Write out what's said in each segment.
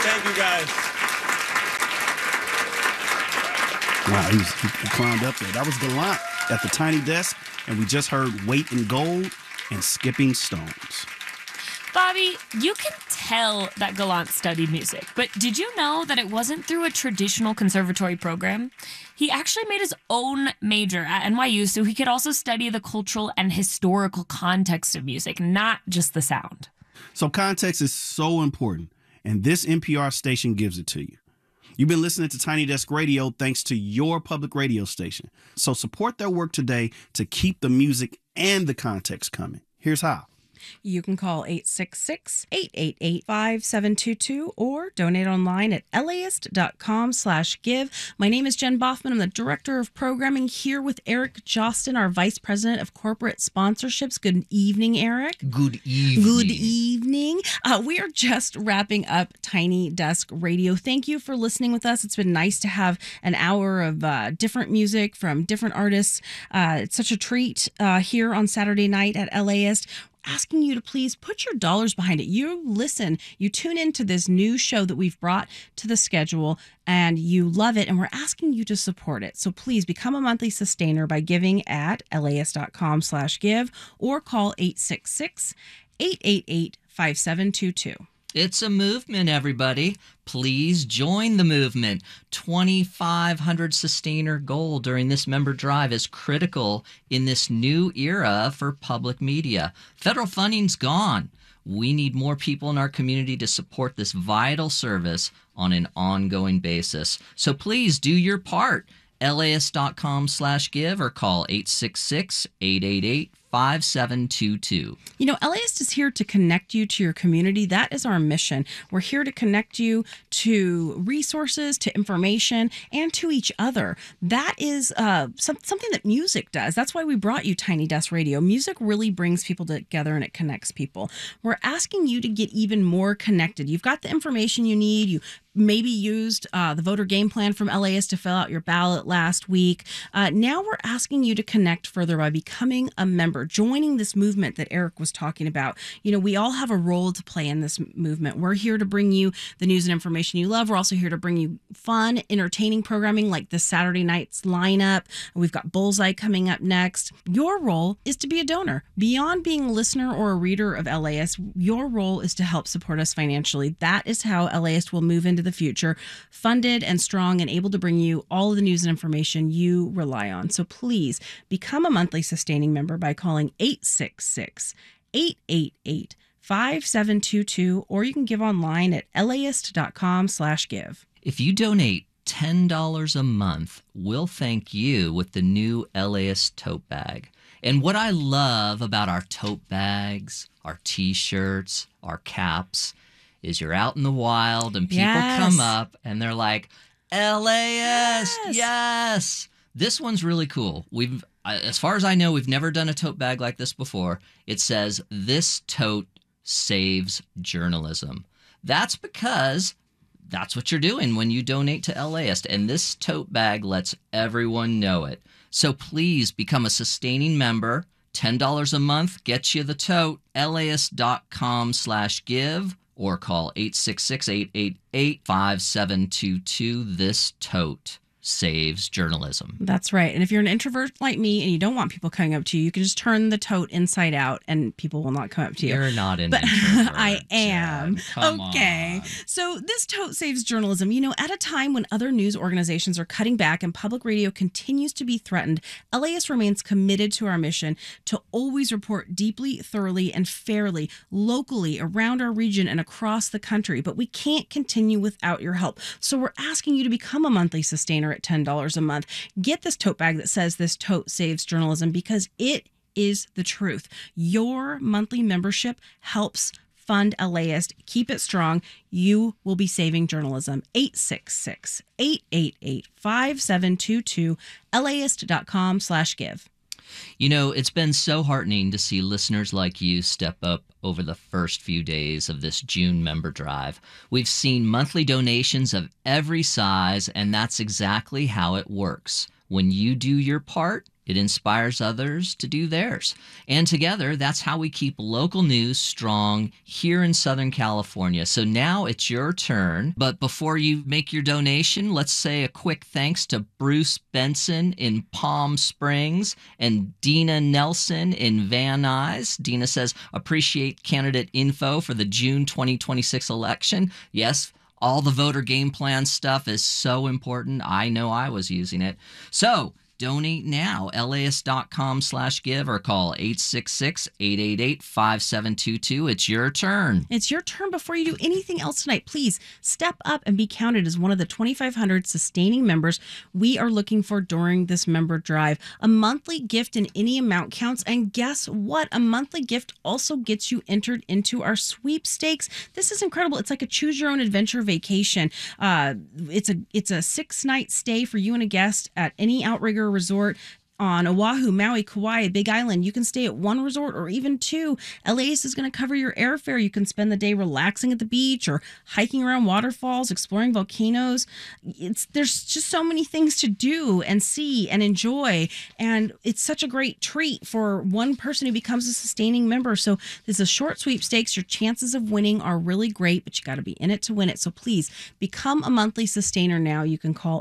Thank you, guys. Wow, he climbed up there. That was Gallant at the Tiny Desk, and we just heard Weight in Gold and Skipping Stones. Bobby, you can tell that Gallant studied music, but did you know that it wasn't through a traditional conservatory program? He actually made his own major at NYU so he could also study the cultural and historical context of music, not just the sound. So context is so important, and this NPR station gives it to you. You've been listening to Tiny Desk Radio thanks to your public radio station. So support their work today to keep the music and the context coming. Here's how. You can call 866-888-5722 or donate online at LAist.com/give. My name is Jen Boffman. I'm the Director of Programming here with Eric Jostin, our Vice President of Corporate Sponsorships. Good evening, Eric. Good evening. Good evening. We are just wrapping up Tiny Desk Radio. Thank you for listening with us. It's been nice to have an hour of different music from different artists. It's such a treat here on Saturday night at LAist. Asking you to please put your dollars behind it. You listen, you tune into this new show that we've brought to the schedule and you love it, and we're asking you to support it. So please become a monthly sustainer by giving at LAist.com/give or call 866-888-5722. It's a movement, everybody. Please join the movement. 2,500 sustainer goal during this member drive is critical in this new era for public media. Federal funding's gone. We need more people in our community to support this vital service on an ongoing basis. So please do your part. LAist.com/give or call 866-888-5722. You know, LAist is here to connect you to your community. That is our mission. We're here to connect you to resources, to information, and to each other. That is something that music does. That's why we brought you Tiny Desk Radio. Music really brings people together and it connects people. We're asking you to get even more connected. You've got the information you need. You maybe used the voter game plan from LAist to fill out your ballot last week. Now we're asking you to connect further by becoming a member, joining this movement that Eric was talking about. You know, we all have a role to play in this movement. We're here to bring you the news and information you love. We're also here to bring you fun, entertaining programming like this Saturday night's lineup. We've got Bullseye coming up next. Your role is to be a donor. Beyond being a listener or a reader of LAist, your role is to help support us financially. That is how LAist will move into the future, funded and strong and able to bring you all of the news and information you rely on. So please become a monthly sustaining member by calling 866-888-5722, or you can give online at LAist.com/give. If you donate $10 a month, we'll thank you with the new LAist tote bag. And what I love about our tote bags, our t-shirts, our caps, is you're out in the wild and people come up and they're like, LAist, yes. This one's really cool. As far as I know, we've never done a tote bag like this before. It says, "This tote saves journalism." That's because that's what you're doing when you donate to LAist, and this tote bag lets everyone know it. So please become a sustaining member. $10 a month gets you the tote. LAist.com/give. or call 866-888-5722. This tote saves journalism. That's right. And if you're an introvert like me and you don't want people coming up to you, you can just turn the tote inside out and people will not come up to you. You're not an introvert. I am. Come okay. on. So this tote saves journalism. You know, at a time when other news organizations are cutting back and public radio continues to be threatened, LAist remains committed to our mission to always report deeply, thoroughly, and fairly, locally, around our region and across the country. But we can't continue without your help. So we're asking you to become a monthly sustainer at $10 a month. Get this tote bag that says "This tote saves journalism," because it is the truth. Your monthly membership helps fund LAist. Keep it strong. You will be saving journalism. 866-888-5722, LAist.com/give. You know, it's been so heartening to see listeners like you step up over the first few days of this June member drive. We've seen monthly donations of every size, and that's exactly how it works. When you do your part, It inspires others to do theirs. And together, that's how we keep local news strong here in Southern California. So now it's your turn. But before you make your donation, let's say a quick thanks to Bruce Benson in Palm Springs and Dina Nelson in Van Nuys. Dina says, appreciate candidate info for the June 2026 election. Yes, all the voter game plan stuff is so important. I know I was using it. So donate now, LAist.com/give or call 866-888-5722. It's your turn. It's your turn. Before you do anything else tonight, please step up and be counted as one of the 2,500 sustaining members we are looking for during this member drive. A monthly gift in any amount counts. And guess what? A monthly gift also gets you entered into our sweepstakes. This is incredible. It's like a choose your own adventure vacation. It's a 6-night stay for you and a guest at any Outrigger resort on Oahu, Maui, Kauai, Big Island. You can stay at one resort or even two. LAist is going to cover your airfare. You can spend the day relaxing at the beach or hiking around waterfalls, exploring volcanoes. There's just so many things to do and see and enjoy. And it's such a great treat for one person who becomes a sustaining member. So this is a short sweepstakes. Your chances of winning are really great, but you got to be in it to win it. So please become a monthly sustainer now. You can call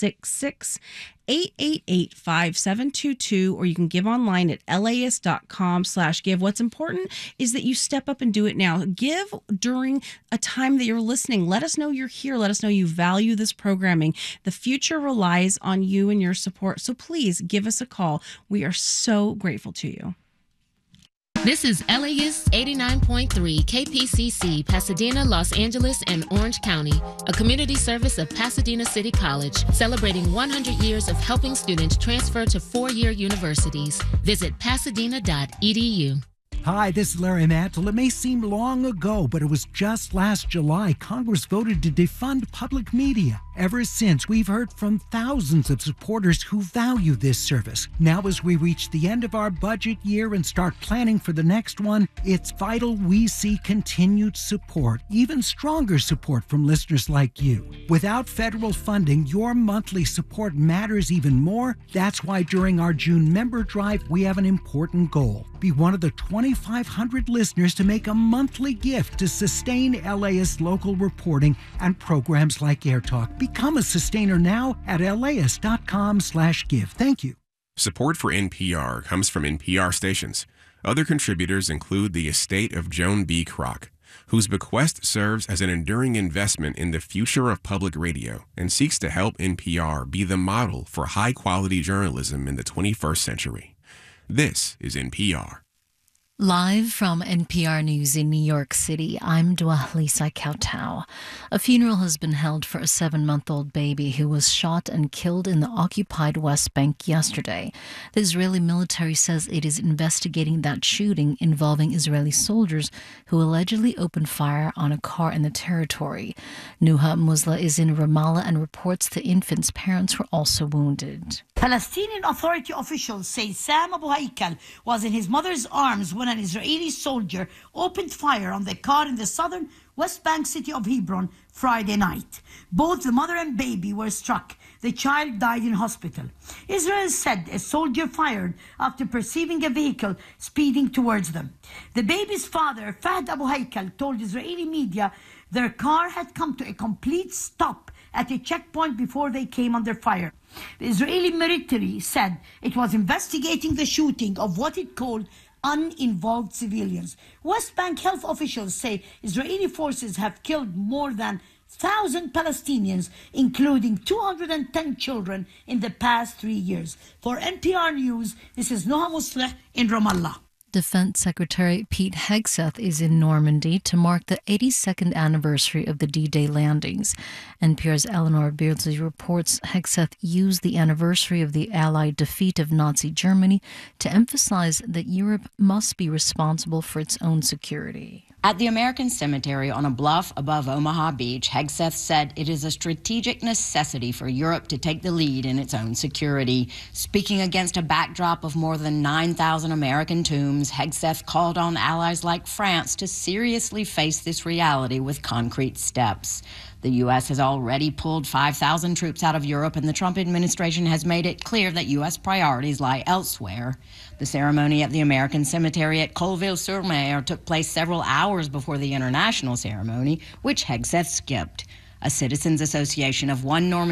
888-5722, or you can give online at laist.com/give. What's important is that you step up and do it now. Give during a time that you're listening. Let us know you're here. Let us know you value this programming. The future relies on you and your support. So please give us a call. We are so grateful to you. This is LAist 89.3 KPCC, Pasadena, Los Angeles, and Orange County, a community service of Pasadena City College, celebrating 100 years of helping students transfer to 4-year universities. Visit pasadena.edu. Hi, this is Larry Mantle. It may seem long ago, but it was just last July Congress voted to defund public media. Ever since, we've heard from thousands of supporters who value this service. Now, as we reach the end of our budget year and start planning for the next one, it's vital we see continued support, even stronger support from listeners like you. Without federal funding, your monthly support matters even more. That's why during our June member drive, we have an important goal. Be one of the 2,500 listeners to make a monthly gift to sustain LAist local reporting and programs like Air Talk. Become a sustainer now at laist.com/give. Thank you. Support for NPR comes from NPR stations. Other contributors include the estate of Joan B. Kroc, whose bequest serves as an enduring investment in the future of public radio and seeks to help NPR be the model for high-quality journalism in the 21st century. This is NPR. Live from NPR News in New York City, I'm Dwalisa Kautau. A funeral has been held for a 7-month-old baby who was shot and killed in the occupied West Bank yesterday. The Israeli military says it is investigating that shooting involving Israeli soldiers who allegedly opened fire on a car in the territory. Nuha Musla is in Ramallah and reports the infant's parents were also wounded. Palestinian Authority officials say Sam Abu Haikal was in his mother's arms when an Israeli soldier opened fire on the car in the southern West Bank city of Hebron Friday night. Both the mother and baby were struck. The child died in hospital. Israel said a soldier fired after perceiving a vehicle speeding towards them. The baby's father, Fahd Abu Haikal, told Israeli media their car had come to a complete stop at a checkpoint before they came under fire. The Israeli military said it was investigating the shooting of what it called uninvolved civilians. West Bank health officials say Israeli forces have killed more than 1,000 Palestinians, including 210 children in the past 3 years. For NPR News, this is Noha Musleh in Ramallah. Defense Secretary Pete Hegseth is in Normandy to mark the 82nd anniversary of the D-Day landings. NPR's Eleanor Beardsley reports Hegseth used the anniversary of the Allied defeat of Nazi Germany to emphasize that Europe must be responsible for its own security. At the American Cemetery on a bluff above Omaha Beach, Hegseth said it is a strategic necessity for Europe to take the lead in its own security. Speaking against a backdrop of more than 9,000 American tombs, Hegseth called on allies like France to seriously face this reality with concrete steps. The U.S. has already pulled 5,000 troops out of Europe, and the Trump administration has made it clear that U.S. priorities lie elsewhere. The ceremony at the American Cemetery at Colville-sur-Mer took place several hours before the international ceremony, which Hegseth skipped. A Citizens Association of One Normandy